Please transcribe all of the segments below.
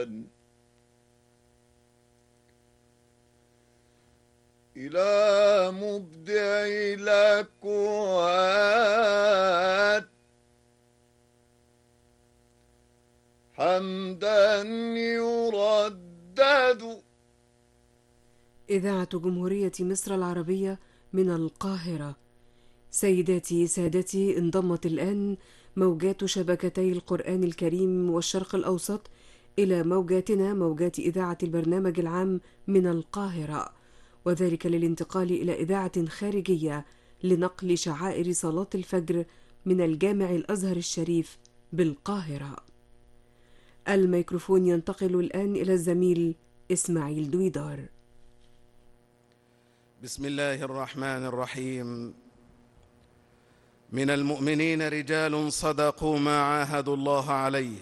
إلى مبدع الأكوان حمدا يردد. إذاعة جمهورية مصر العربية من القاهرة. سيداتي سادتي، انضمت الآن موجات شبكتي القرآن الكريم والشرق الأوسط إلى موجاتنا، موجات إذاعة البرنامج العام من القاهرة، وذلك للانتقال إلى إذاعة خارجية لنقل شعائر صلاة الفجر من الجامع الأزهر الشريف بالقاهرة. الميكروفون ينتقل الآن إلى الزميل إسماعيل دويدار. بسم الله الرحمن الرحيم. من المؤمنين رجال صدقوا ما عاهدوا الله عليه،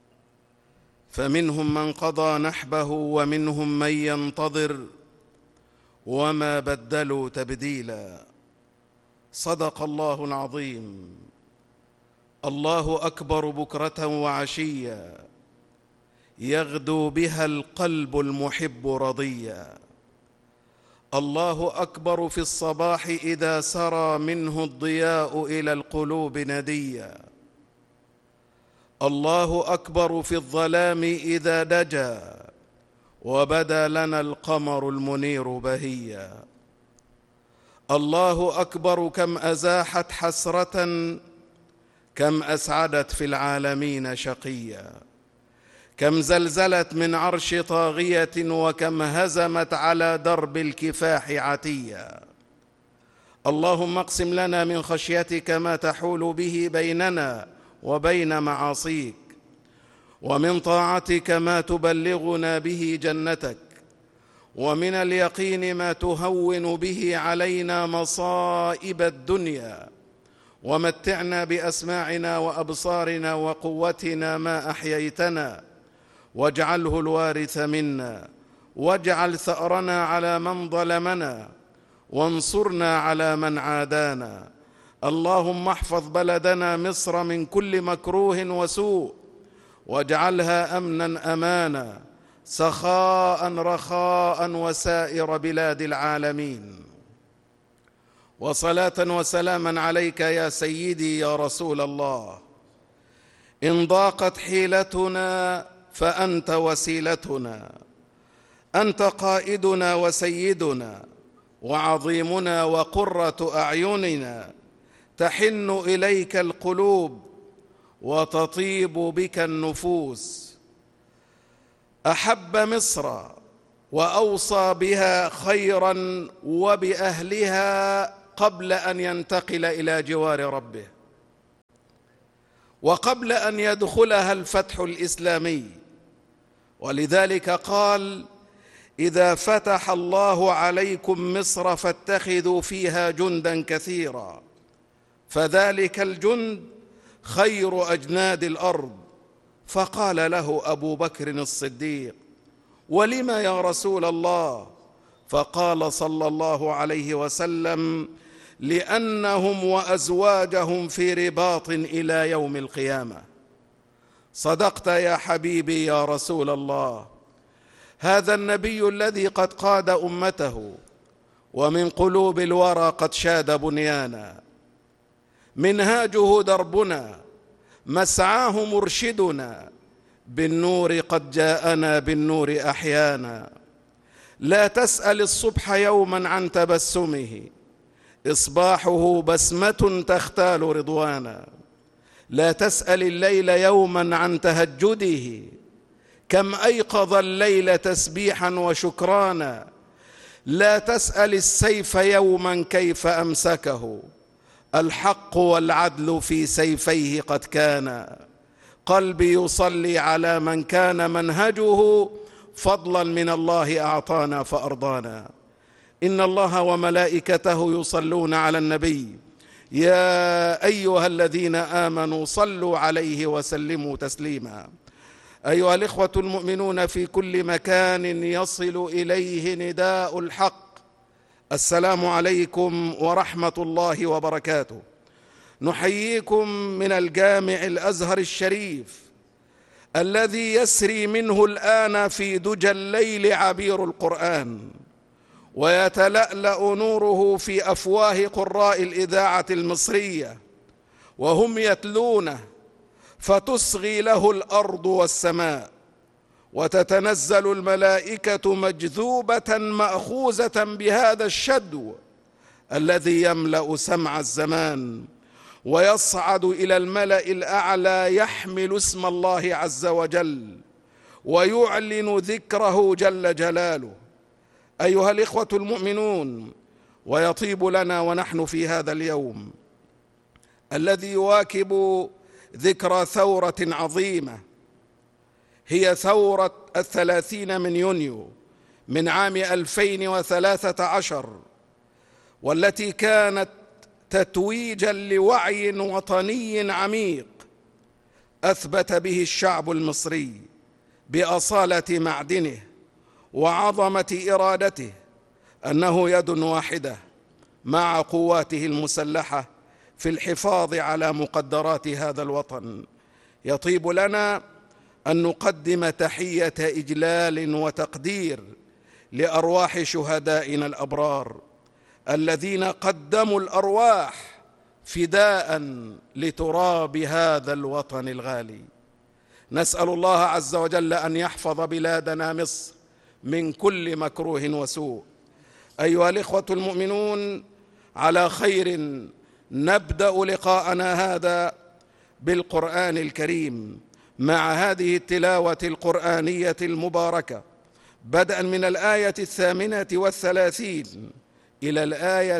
فمنهم من قضى نحبه ومنهم من ينتظر وما بدلوا تبديلا. صدق الله العظيم. الله أكبر بكرة وعشيا، يغدو بها القلب المحب رضيا. الله أكبر في الصباح إذا سرى منه الضياء إلى القلوب نديا. الله أكبر في الظلام إذا دجا وبدا لنا القمر المنير بهيا. الله أكبر كم أزاحت حسرة، كم أسعدت في العالمين شقيا. كم زلزلت من عرش طاغية وكم هزمت على درب الكفاح عتيا. اللهم اقسم لنا من خشيتك ما تحول به بيننا وبين معاصيك، ومن طاعتك ما تبلغنا به جنتك، ومن اليقين ما تهون به علينا مصائب الدنيا، ومتعنا بأسماعنا وأبصارنا وقوتنا ما أحييتنا، واجعله الوارث منا، واجعل ثأرنا على من ظلمنا، وانصرنا على من عادانا. اللهم احفظ بلدنا مصر من كل مكروه وسوء، واجعلها أمنا أمانا، سخاء رخاء وسائر بلاد العالمين. وصلاة وسلاما عليك يا سيدي يا رسول الله. إن ضاقت حيلتنا فأنت وسيلتنا، أنت قائدنا وسيدنا وعظيمنا وقرة أعيننا. تحن إليك القلوب وتطيب بك النفوس. أحب مصر وأوصى بها خيرا وبأهلها قبل أن ينتقل إلى جوار ربه، وقبل أن يدخلها الفتح الإسلامي. ولذلك قال: إذا فتح الله عليكم مصر فاتخذوا فيها جندا كثيرا، فذلك الجند خير أجناد الأرض. فقال له أبو بكر الصديق: ولم يا رسول الله؟ فقال صلى الله عليه وسلم: لأنهم وأزواجهم في رباط إلى يوم القيامة. صدقت يا حبيبي يا رسول الله. هذا النبي الذي قد قاد أمته ومن قلوب الورى قد شاد بنيانا. منهاجه دربنا، مسعاه مرشدنا، بالنور قد جاءنا بالنور أحيانا. لا تسأل الصبح يوما عن تبسمه، إصباحه بسمة تختال رضوانا. لا تسأل الليل يوما عن تهجده، كم أيقظ الليل تسبيحا وشكرانا. لا تسأل السيف يوما كيف أمسكه، الحق والعدل في سيفيه قد كانا. قلبي يصلي على من كان منهجه، فضلا من الله أعطانا فأرضانا. إن الله وملائكته يصلون على النبي، يا أيها الذين آمنوا صلوا عليه وسلموا تسليما. أيها الإخوة المؤمنون في كل مكان يصل إليه نداء الحق، السلام عليكم ورحمة الله وبركاته. نحييكم من الجامع الأزهر الشريف الذي يسري منه الآن في دجى الليل عبير القرآن، ويتلألأ نوره في أفواه قراء الإذاعة المصرية وهم يتلونه، فتصغي له الأرض والسماء، وتتنزل الملائكة مجذوبة مأخوذة بهذا الشدو الذي يملأ سمع الزمان، ويصعد إلى الملأ الأعلى يحمل اسم الله عز وجل ويعلن ذكره جل جلاله. أيها الإخوة المؤمنون، ويطيب لنا ونحن في هذا اليوم الذي يواكب ذكرى ثورة عظيمة، هي ثورة 30 من يونيو من عام 2013، والتي كانت تتويجا لوعي وطني عميق أثبت به الشعب المصري بأصالة معدنه وعظمة إرادته أنه يد واحدة مع قواته المسلحة في الحفاظ على مقدرات هذا الوطن. يطيب لنا أن نقدم تحية إجلال وتقدير لأرواح شهدائنا الأبرار الذين قدموا الأرواح فداء لتراب هذا الوطن الغالي. نسأل الله عز وجل أن يحفظ بلادنا مصر من كل مكروه وسوء. أيها الإخوة المؤمنون، على خير نبدأ لقاءنا هذا بالقرآن الكريم مع هذه التلاوة القرآنية المباركة، بدءا من الآية 38 إلى الآية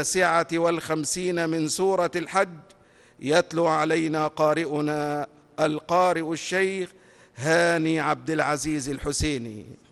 59 من سورة الحج. يتلو علينا قارئنا القارئ الشيخ هاني عبد العزيز الحسيني.